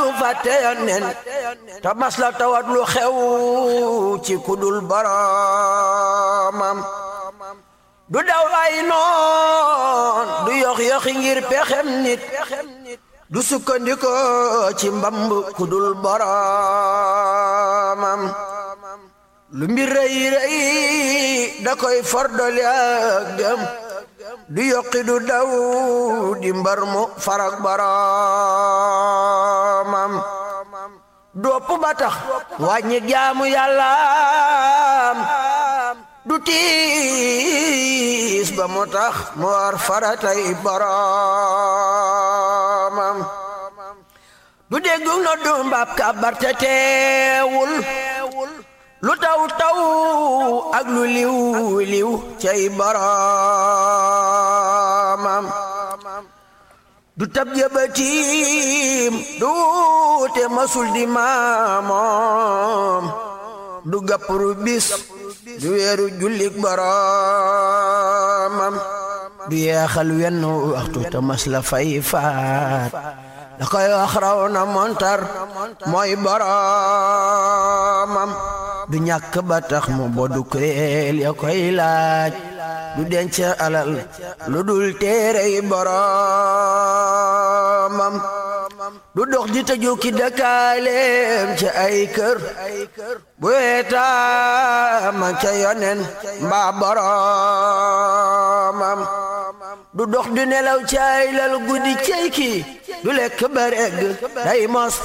fàtte yonen te mas la tawat lu xew ci kudul boromam du daw ay noon du yox-yoxi ngir pexem nit du sukkandiko ci mbamb kudul boromam lu mbir rëy rëy da koy fordoli ak gëm du yokki du daw di mbar mu farak boromam dopp ba tax wàññi jaamu yàllaam du tiis ba mu tax mu war faratay boromam du déggu noddu mbab kabar te teewul lu taw taw ak lu liw liw cay boromam du tab jëbatiim du te masul di maamoom du gappru bis du weeru jullik boromam du yeexal wenn waxtu te mas la fay faat da koy wax raw na montar mooy boromam du ñàkk ba tax mu bodu kuréel ya koy laaj du denc alal lu dul téerey boromam du dox di tëju ki dëkkaaleem ci ay kër bu weetaama ca yonen mbaa boromam du dox di nelaw ci ay lal guddi cey ki du lekk ba regg day mos